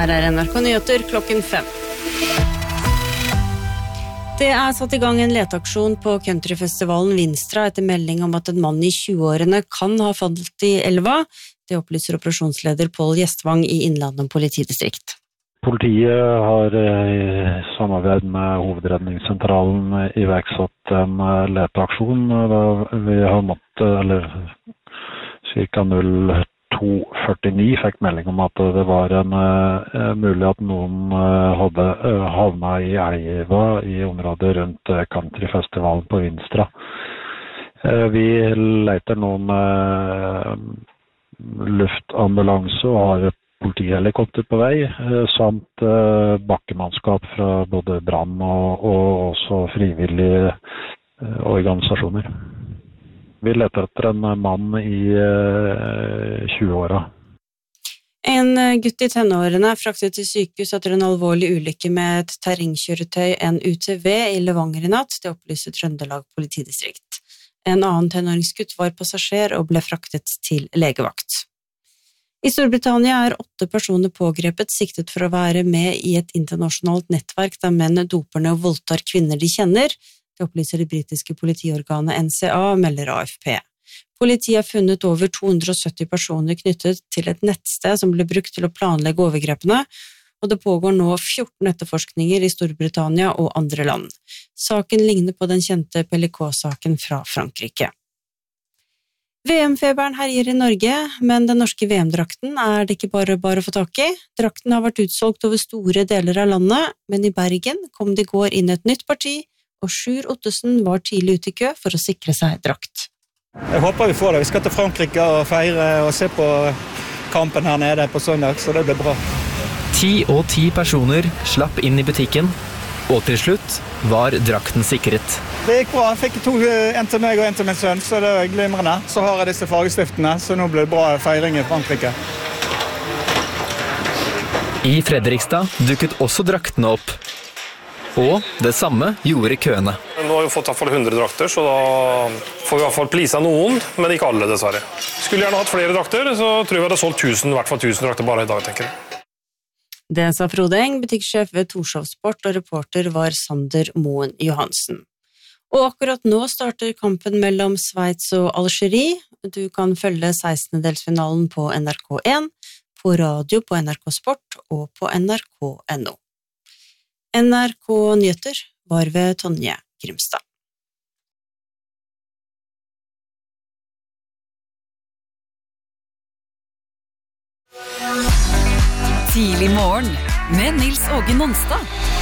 Her NRK Nyheter klokken 5. Det satt i gang en leteaksjon på countryfestivalen Vinstra etter melding om at en mann i 20-årene kan ha falt i elva. Det opplyser operasjonsleder Pål Gjestvang i Innlandet politidistrikt. Politiet har i samarbeid med Hovedredningssentralen iverksatt en leteaksjon. Vi har cirka 02:49 fikk melding om at det var mulig at noen hadde havnet i elva i området rundt countryfestivalen på Vinstra. Vi leter nå med luftambulanse og har politihelikopter på vei, samt bakkemannskap fra både brann og også frivillige organisasjoner. Vi leter etter en mann i 20-åra. En gutt i tenårene fraktet til sykehus etter en alvorlig ulykke med et terrengkjøretøy, en UTV, i Levanger i natt. Det opplyser Trøndelag politidistrikt. En annen tenåringsgutt var passasjer og ble fraktet til legevakt. I Storbritannia 8 personer pågrepet siktet for å være med i et internasjonalt nettverk der menn doper ned og voldtar kvinner de kjenner. Det opplyser det britiske politiorganet NCA, melder AFP. Politiet har funnet over 270 personer knyttet til et nettsted som ble brukt til å planlegge overgrepene, og det pågår nå 14 etterforskninger i Storbritannia og andre land. Saken ligner på den kjente PLK-saken fra Frankrike. VM-feberen herjer i Norge, men den norske VM-drakten det ikke bare å få tak i. Drakten har vært utsolgt over store deler av landet, men i Bergen kom det i går inn et nytt parti, og Sjur Ottesen var tidlig ute i kø for å sikre seg drakt. Jeg håper vi får det. Vi skal til Frankrike og feire og se på kampen her nede på søndag, så det blir bra. 10 og 10 personer slapp inn i butikken, og til slutt var drakten sikret. Det gikk bra. Jeg fikk en til meg og en til min sønn, så det var glimrende. Så har jeg disse fargestiftene, så nå blir det bra feiring i Frankrike. I Fredrikstad dukket også draktene opp. Og det samme gjorde køene. Nå har vi fått i hvert fall 100 drakter, så da får vi i hvert fall plisa noen, men ikke alle dessverre. Skulle gjerne hatt flere drakter, så tror jeg vi hadde solgt 1000, i hvert fall 1000 drakter bare i dag, tenker jeg. Det sa Frode Eng, butikksjef ved Torshov Sport, og reporter var Sander Moen Johansen. Og akkurat nå starter kampen mellom Sveits og Algerie. Du kan følge 16-delsfinalen på NRK1, på radio på NRK Sport og på NRK.no. NRK Nyheter var ved Tonje Grimstad. Tidlig morgen med Nils Åge Nonstad.